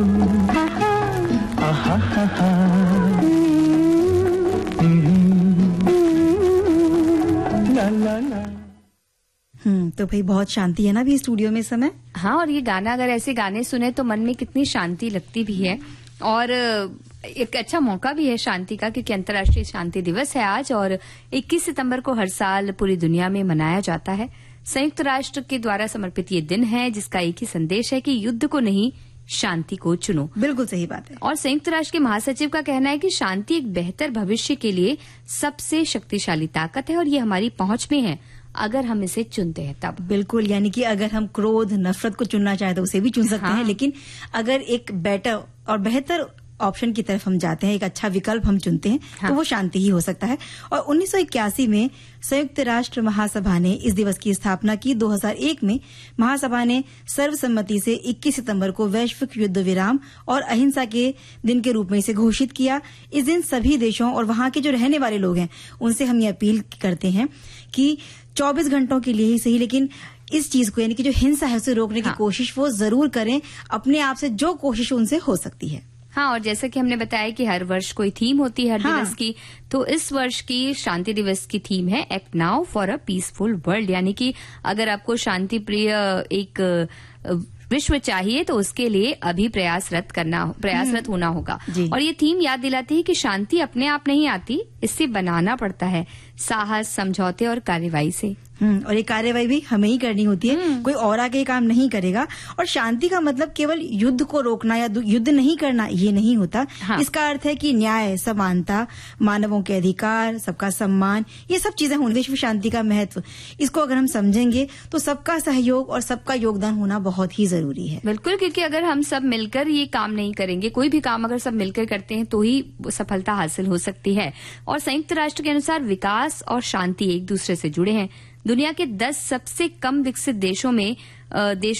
तो भाई बहुत शांति है ना अभी स्टूडियो में समय। हाँ, और ये गाना अगर ऐसे गाने सुने तो मन में कितनी शांति लगती भी है, और एक अच्छा मौका भी है शांति का, क्योंकि अंतर्राष्ट्रीय शांति दिवस है आज, और 21 सितंबर को हर साल पूरी दुनिया में मनाया जाता है। संयुक्त राष्ट्र के द्वारा समर्पित ये दिन है, जिसका एक ही संदेश है कि युद्ध को नहीं, शांति को चुनो। बिल्कुल सही बात है। और संयुक्त राष्ट्र के महासचिव का कहना है कि शांति एक बेहतर भविष्य के लिए सबसे शक्तिशाली ताकत है, और ये हमारी पहुंच में है अगर हम इसे चुनते हैं तब। बिल्कुल, यानी कि अगर हम क्रोध, नफरत को चुनना चाहें तो उसे भी चुन सकते हैं, लेकिन अगर एक बेटर और बेहतर ऑप्शन की तरफ हम जाते हैं, एक अच्छा विकल्प हम चुनते हैं, तो वो शांति ही हो सकता है। और 1981 में संयुक्त राष्ट्र महासभा ने इस दिवस की स्थापना की। 2001 में महासभा ने सर्वसम्मति से 21 सितंबर को वैश्विक युद्ध विराम और अहिंसा के दिन के रूप में इसे घोषित किया। इस दिन सभी देशों और वहां के जो रहने वाले लोग हैं उनसे हम ये अपील करते हैं कि 24 घंटों के लिए ही सही, लेकिन इस चीज को यानी कि जो हिंसा है उसे रोकने की कोशिश वो जरूर करें, अपने आप से जो कोशिश उनसे हो सकती है। हाँ, और जैसा कि हमने बताया कि हर वर्ष कोई थीम होती है हर दिवस की, तो इस वर्ष की शांति दिवस की थीम है act now for a peaceful world, यानी कि अगर आपको शांति प्रिय एक विश्व चाहिए तो उसके लिए अभी प्रयासरत होना होगा। और ये थीम याद दिलाती है कि शांति अपने आप नहीं आती, इससे बनाना पड़ता है साहस, समझौते और कार्रवाई से। और ये कार्रवाई भी हमें ही करनी होती है, कोई और आगे काम नहीं करेगा। और शांति का मतलब केवल युद्ध को रोकना या युद्ध नहीं करना ये नहीं होता। इसका अर्थ है कि न्याय, समानता, मानवों के अधिकार, सबका सम्मान, ये सब चीजें होंगी। विश्व शांति का महत्व, इसको अगर हम समझेंगे तो सबका सहयोग और सबका योगदान होना बहुत ही जरूरी है। बिल्कुल, क्योंकि अगर हम सब मिलकर ये काम नहीं करेंगे, कोई भी काम अगर सब मिलकर करते हैं तो ही सफलता हासिल हो सकती है। और संयुक्त राष्ट्र के अनुसार विकास और शांति एक दूसरे से जुड़े हैं। दुनिया के 10 सबसे कम विकसित देशों